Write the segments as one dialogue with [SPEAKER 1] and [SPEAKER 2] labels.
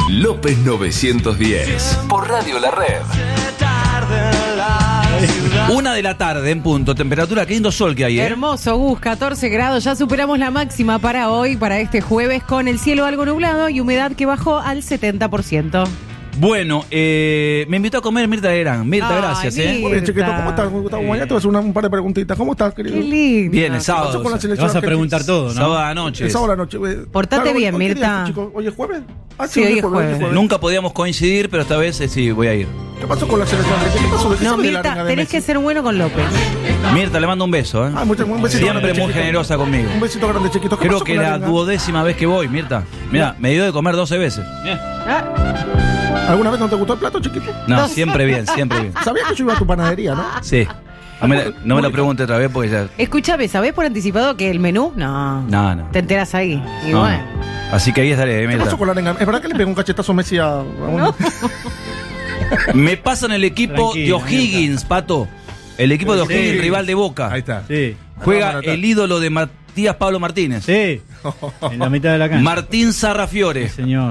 [SPEAKER 1] López 910 por Radio La Red.
[SPEAKER 2] 1 de la tarde en punto, temperatura, qué lindo sol que hay, ¿eh?
[SPEAKER 3] Hermoso, Gus, 14 grados, ya superamos la máxima para hoy, para este jueves, con el cielo algo nublado y humedad que bajó al 70%.
[SPEAKER 2] Bueno, me invitó a comer Mirta Legrand. Mirta,
[SPEAKER 3] Ay,
[SPEAKER 2] gracias,
[SPEAKER 3] Mirta.
[SPEAKER 4] Oye, chiquito, ¿cómo estás? Mañana te voy a hacer un par de preguntitas. ¿Cómo estás, querido?
[SPEAKER 3] Qué lindo.
[SPEAKER 2] Viene,
[SPEAKER 4] ¿Qué pasó
[SPEAKER 2] sábado.
[SPEAKER 4] con la
[SPEAKER 5] Te
[SPEAKER 4] selección
[SPEAKER 5] vas a
[SPEAKER 4] argentina?
[SPEAKER 5] preguntar todo, ¿no?
[SPEAKER 2] Sábado a la noche.
[SPEAKER 4] El sábado a la noche.
[SPEAKER 3] Portate bien,
[SPEAKER 4] hoy, ¿qué día
[SPEAKER 3] Mirta.
[SPEAKER 4] es, chicos? ¿Hoy es jueves?
[SPEAKER 3] Sí, hoy es jueves.
[SPEAKER 2] Nunca podíamos coincidir, pero esta vez sí, voy a ir.
[SPEAKER 4] ¿Qué pasó con la selección argentina? ¿Qué pasó? ¿De qué
[SPEAKER 3] No,
[SPEAKER 4] sabe de la
[SPEAKER 3] Mirta,
[SPEAKER 4] arenga de
[SPEAKER 3] tenés
[SPEAKER 4] Messi?
[SPEAKER 3] que ser bueno con López.
[SPEAKER 2] Mirta, le mando un beso, ¿eh?
[SPEAKER 4] Un besito
[SPEAKER 2] Siempre
[SPEAKER 4] grande,
[SPEAKER 2] muy
[SPEAKER 4] chiquito.
[SPEAKER 2] generosa conmigo.
[SPEAKER 4] Un besito grande, chiquito. ¿Qué
[SPEAKER 2] Creo
[SPEAKER 4] pasó
[SPEAKER 2] que
[SPEAKER 4] con
[SPEAKER 2] la
[SPEAKER 4] arenga?
[SPEAKER 2] 12ª vez que voy, Mirta. Mira, me dio de comer 12 veces.
[SPEAKER 4] ¿Alguna vez no te gustó el plato, chiquito?
[SPEAKER 2] No, siempre bien, siempre bien.
[SPEAKER 4] Sabías que yo iba a tu panadería, ¿no?
[SPEAKER 2] Sí. No me lo pregunte otra vez porque ya...
[SPEAKER 3] Escúchame, ¿sabés por anticipado que el menú? No.
[SPEAKER 2] No.
[SPEAKER 3] Te enteras ahí. Y
[SPEAKER 2] No.
[SPEAKER 3] bueno.
[SPEAKER 2] Así que ahí estaré,
[SPEAKER 4] ¿Qué
[SPEAKER 2] Mirta.
[SPEAKER 4] pasó con la arenga? ¿Es verdad que le pegó un cachetazo a Messi a uno?
[SPEAKER 2] Me pasan el equipo de
[SPEAKER 5] Tranquila,
[SPEAKER 2] O'Higgins, Pato. El equipo de O'Higgins,
[SPEAKER 5] Sí.
[SPEAKER 2] rival de Boca.
[SPEAKER 4] Ahí está.
[SPEAKER 5] Sí,
[SPEAKER 2] Juega el ídolo de Matías Pablo Martínez.
[SPEAKER 5] sí. En la mitad de la cancha.
[SPEAKER 2] Martín Sarrafiore.
[SPEAKER 5] Sí, señor.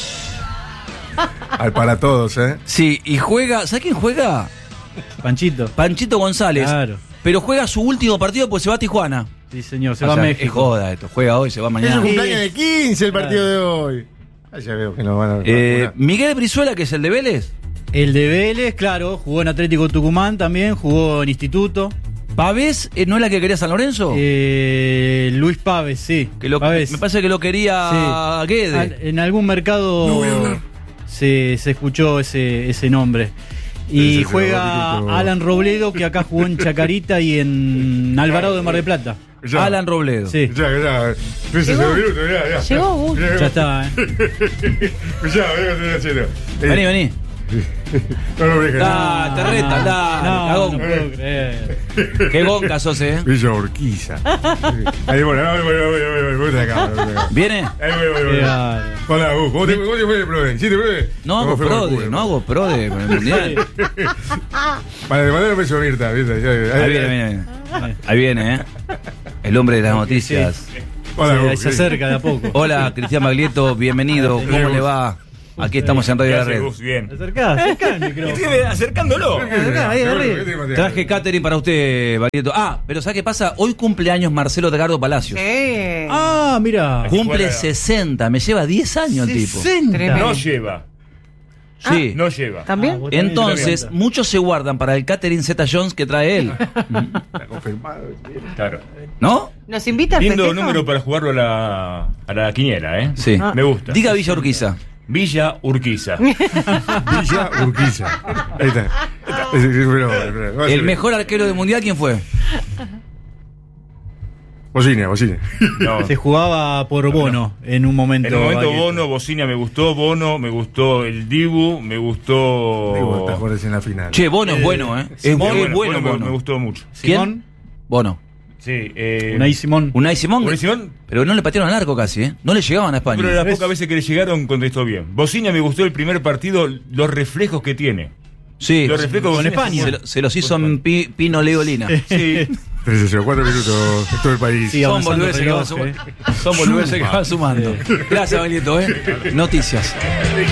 [SPEAKER 4] Al para todos, ¿eh?
[SPEAKER 2] Sí, y juega... ¿Sabes quién juega?
[SPEAKER 5] Panchito.
[SPEAKER 2] Panchito González.
[SPEAKER 5] Claro.
[SPEAKER 2] Pero juega su último partido porque se va a Tijuana.
[SPEAKER 5] Sí, señor. Se
[SPEAKER 2] O
[SPEAKER 5] va
[SPEAKER 2] sea,
[SPEAKER 5] a
[SPEAKER 2] es
[SPEAKER 5] México.
[SPEAKER 2] joda esto. Juega hoy, se va
[SPEAKER 4] Es el
[SPEAKER 2] mañana.
[SPEAKER 4] cumpleaños de 15 el partido de hoy. Ahí ya veo que nos van a...
[SPEAKER 2] Miguel Brizuela, que es el de Vélez.
[SPEAKER 5] El de Vélez, claro. Jugó en Atlético Tucumán también. Jugó en Instituto.
[SPEAKER 2] Pavés, ¿no es la que quería San Lorenzo?
[SPEAKER 5] Luis Pávez, sí. Pávez.
[SPEAKER 2] Me parece que lo quería Guede.
[SPEAKER 5] En algún mercado
[SPEAKER 4] No voy a hablar.
[SPEAKER 5] se escuchó ese nombre. Y
[SPEAKER 4] Ese
[SPEAKER 5] juega
[SPEAKER 4] favorito.
[SPEAKER 5] Alan Robledo, que acá jugó en Chacarita y en Alvarado de Mar del Plata.
[SPEAKER 4] Ya.
[SPEAKER 2] Alan Robledo.
[SPEAKER 5] Sí,
[SPEAKER 4] Ya. 13 minutos, ya.
[SPEAKER 3] Llegó Gus.
[SPEAKER 5] ya está.
[SPEAKER 4] Ya, veo que estoy haciendo.
[SPEAKER 2] Vení.
[SPEAKER 4] No lo dejes.
[SPEAKER 2] Te reta,
[SPEAKER 5] No,
[SPEAKER 2] cagón.
[SPEAKER 5] no puedo creer.
[SPEAKER 2] Qué gonca sos,
[SPEAKER 4] Villa Urquiza. Ahí, bueno, voy de acá.
[SPEAKER 2] ¿Viene?
[SPEAKER 4] Ahí voy.
[SPEAKER 5] Claro.
[SPEAKER 4] Hola, Gus. ¿Cómo te fue el PRODE? ¿Sí te fue?
[SPEAKER 2] No hago prode con el mundial.
[SPEAKER 4] Para de manera beso a Mirta.
[SPEAKER 2] Ahí viene, ¿eh? El hombre de las noticias.
[SPEAKER 4] Hola,
[SPEAKER 5] Sí,
[SPEAKER 4] Gus.
[SPEAKER 5] se acerca de a poco.
[SPEAKER 2] Hola, Cristian Maglieto, bienvenido. ¿Cómo le va? Aquí estamos en Radio La Red.
[SPEAKER 6] Bien.
[SPEAKER 5] Acercá el micrófono.
[SPEAKER 6] Acercándolo.
[SPEAKER 5] Ahí arriba.
[SPEAKER 2] Traje catering para usted, Maglieto. Pero ¿sabe qué pasa? Hoy cumpleaños Marcelo Edgardo Palacios.
[SPEAKER 3] Sí.
[SPEAKER 5] Ah, mira.
[SPEAKER 2] Cumple
[SPEAKER 6] Bueno.
[SPEAKER 2] 60, me lleva 10 años el tipo.
[SPEAKER 5] 60.
[SPEAKER 3] Tremendo.
[SPEAKER 6] No lleva.
[SPEAKER 2] Sí.
[SPEAKER 6] No lleva.
[SPEAKER 3] ¿También?
[SPEAKER 5] vos también
[SPEAKER 2] Entonces,
[SPEAKER 5] te
[SPEAKER 2] muchos se guardan para el catering Z Jones que trae él.
[SPEAKER 4] Está confirmado.
[SPEAKER 6] Claro.
[SPEAKER 2] ¿No?
[SPEAKER 3] ¿Nos invita al
[SPEAKER 6] Lindo
[SPEAKER 3] festejo?
[SPEAKER 6] número para jugarlo a la quiniela, ¿eh?
[SPEAKER 2] Sí.
[SPEAKER 6] Me gusta.
[SPEAKER 2] Diga Villa Urquiza.
[SPEAKER 6] Villa Urquiza.
[SPEAKER 4] Villa Urquiza. Ahí está.
[SPEAKER 2] El mejor arquero del mundial, ¿quién fue?
[SPEAKER 4] Bocina.
[SPEAKER 6] No.
[SPEAKER 5] Se jugaba por Bono en un momento.
[SPEAKER 6] En un momento
[SPEAKER 5] Baglietto.
[SPEAKER 6] Bono, Bocina me gustó el Dibu, me gustó...
[SPEAKER 4] Digo, estás jugando en la final.
[SPEAKER 2] Che, Bono es bueno, ¿eh? Es
[SPEAKER 6] Bono,
[SPEAKER 2] muy bueno,
[SPEAKER 6] me
[SPEAKER 2] Bono.
[SPEAKER 6] gustó mucho.
[SPEAKER 2] ¿Quién?
[SPEAKER 5] Simón.
[SPEAKER 2] Bono.
[SPEAKER 6] Sí.
[SPEAKER 5] Unai Simón.
[SPEAKER 2] Unai Simón.
[SPEAKER 6] Unai Simón.
[SPEAKER 2] Pero no le patearon al arco casi, ¿eh? No le llegaban a España.
[SPEAKER 6] Pero de las pocas veces que le llegaron contestó bien. Bocina me gustó el primer partido, los reflejos que tiene.
[SPEAKER 2] Sí.
[SPEAKER 6] Los reflejos
[SPEAKER 5] Con
[SPEAKER 6] de Bocina
[SPEAKER 5] España.
[SPEAKER 2] Se los hizo en Pino Leolina.
[SPEAKER 6] Sí.
[SPEAKER 4] 4 minutos. Todo el país.
[SPEAKER 5] Sí,
[SPEAKER 2] Son
[SPEAKER 5] avanzando
[SPEAKER 2] boludeces
[SPEAKER 5] el
[SPEAKER 2] que van
[SPEAKER 5] reloj,
[SPEAKER 2] sumando. Son boludeces que van sumando. Gracias, Maglieto, ¿eh? Noticias.